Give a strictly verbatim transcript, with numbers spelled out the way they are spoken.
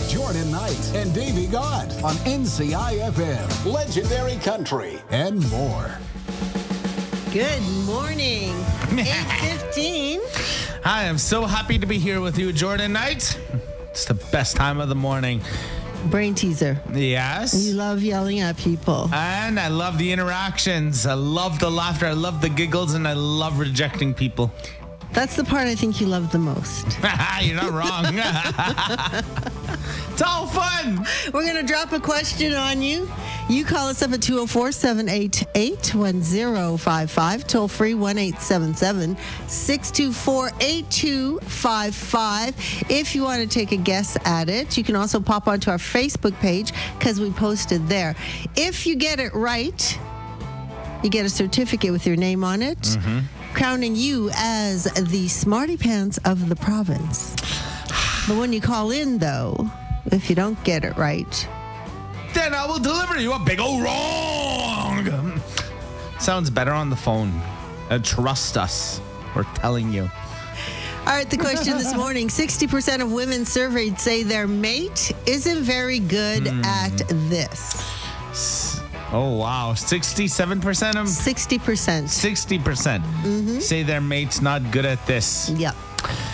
Jordan Knight and Davey God on N C I F M, Legendary Country, and more. Good morning. eight fifteen. Hi, I'm so happy to be here with you, Jordan Knight. It's the best time of the morning. Brain teaser. Yes. You love yelling at people. And I love the interactions. I love the laughter. I love the giggles. And I love rejecting people. That's the part I think you love the most. You're not wrong. It's all fun. We're going to drop a question on you. You call us up at two oh four, seven eight eight, one oh five five. Toll free one eight seven seven, six two four, eight two five five. If you want to take a guess at it, you can also pop onto our Facebook page because we posted there. If you get it right, you get a certificate with your name on it, mm-hmm. crowning you as the smarty pants of the province. But when you call in, though, if you don't get it right, then I will deliver you a big old wrong. Sounds better on the phone. Uh, trust us. We're telling you. All right, the question this morning. sixty percent of women surveyed say their mate isn't very good mm. at this. Oh, wow. sixty-seven percent of them? sixty percent. sixty percent mm-hmm. say their mate's not good at this. Yep.